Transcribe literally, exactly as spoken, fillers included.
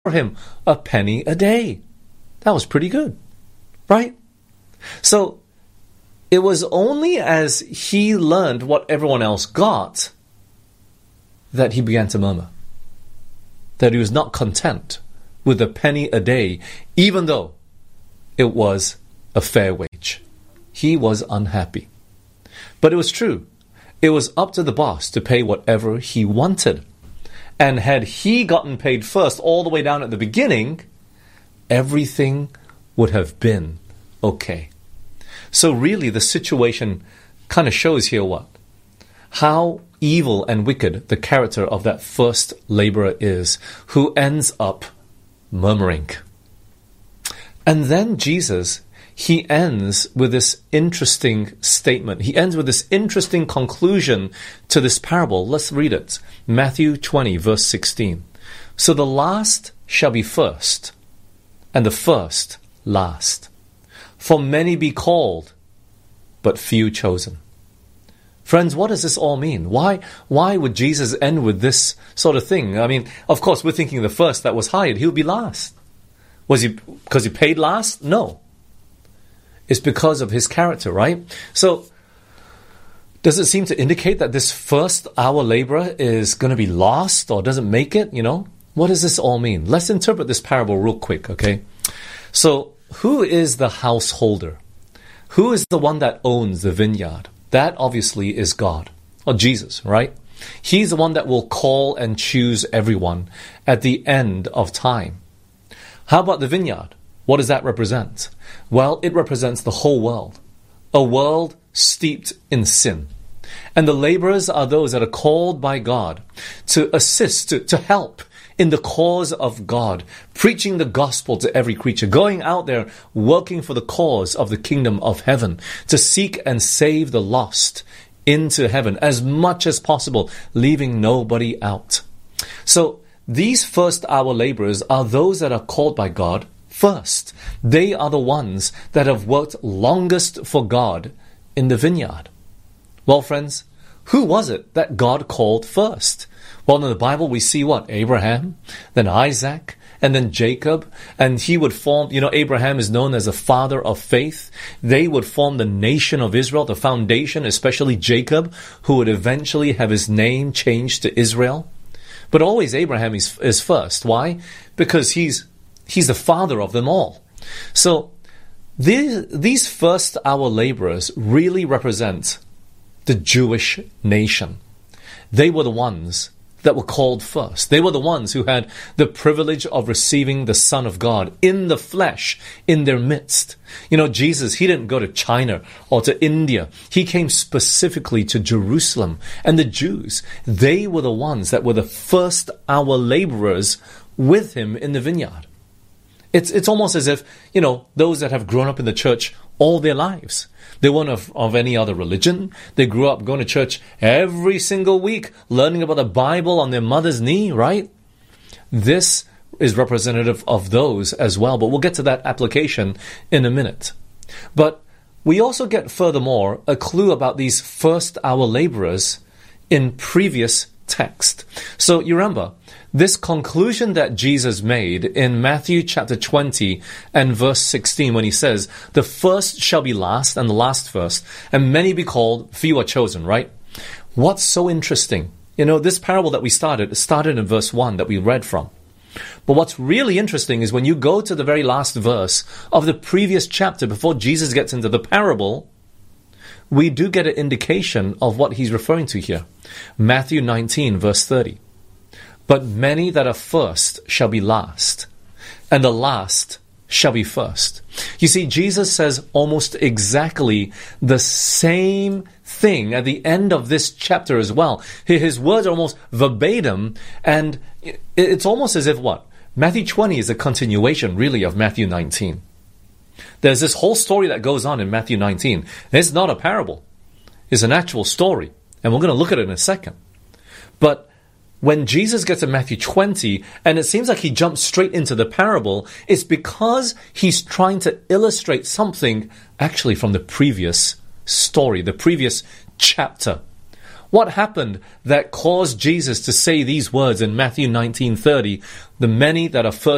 for him a penny a day. That was pretty good, right? So it was only as he learned what everyone else got that he began to murmur, that he was not content with a penny a day, even though it was a fair wage. He was unhappy. But it was true. It was up to the boss to pay whatever he wanted. And had he gotten paid first all the way down at the beginning, everything would have been okay. So really the situation kind of shows here what? How evil and wicked the character of that first laborer is, who ends up murmuring. And then Jesus, he ends with this interesting statement. He ends with this interesting conclusion to this parable. Let's read it. Matthew twenty, verse sixteen. So the last shall be first, and the first last. For many be called, but few chosen. Friends, what does this all mean? Why, why would Jesus end with this sort of thing? I mean, of course, we're thinking the first that was hired, he'll be last. Was he because he paid last? No. It's because of his character, right? So, does it seem to indicate that this first hour laborer is going to be lost or doesn't make it, you know? What does this all mean? Let's interpret this parable real quick, okay? So, who is the householder? Who is the one that owns the vineyard? That obviously is God, or Jesus, right? He's the one that will call and choose everyone at the end of time. How about the vineyard? What does that represent? Well, it represents the whole world, a world steeped in sin. And the laborers are those that are called by God to assist, to, to help in the cause of God, preaching the gospel to every creature, going out there working for the cause of the kingdom of heaven, to seek and save the lost into heaven as much as possible, leaving nobody out. So these first hour laborers are those that are called by God first. They are the ones that have worked longest for God in the vineyard. Well, friends, who was it that God called first? Well, in the Bible, we see what? Abraham, then Isaac, and then Jacob. And he would form, you know, Abraham is known as the father of faith. They would form the nation of Israel, the foundation, especially Jacob, who would eventually have his name changed to Israel. But always Abraham is, is first. Why? Because he's he's the father of them all. So these, these first hour laborers really represent the Jewish nation. They were the ones that were called first. They were the ones who had the privilege of receiving the Son of God in the flesh, in their midst. You know, Jesus, he didn't go to China or to India. He came specifically to Jerusalem. And the Jews, they were the ones that were the first hour laborers with him in the vineyard. It's it's almost as if, you know, those that have grown up in the church all their lives. They weren't of, of any other religion. They grew up going to church every single week, learning about the Bible on their mother's knee, right? This is representative of those as well, but we'll get to that application in a minute. But we also get, furthermore, a clue about these first hour laborers in previous text. So you remember, this conclusion that Jesus made in Matthew chapter twenty and verse sixteen, when he says, the first shall be last and the last first, and many be called, few are chosen, right? What's so interesting? You know, this parable that we started, started in verse one that we read from. But what's really interesting is when you go to the very last verse of the previous chapter, before Jesus gets into the parable, we do get an indication of what he's referring to here. Matthew nineteen, verse thirty. But many that are first shall be last, and the last shall be first. You see, Jesus says almost exactly the same thing at the end of this chapter as well. His words are almost verbatim, and it's almost as if what? Matthew twenty is a continuation, really, of Matthew nineteen. There's this whole story that goes on in Matthew nineteen. It's not a parable. It's an actual story. And we're going to look at it in a second. But when Jesus gets to Matthew twenty, and it seems like he jumps straight into the parable, it's because he's trying to illustrate something actually from the previous story, the previous chapter. What happened that caused Jesus to say these words in Matthew nineteen thirty? The many that are first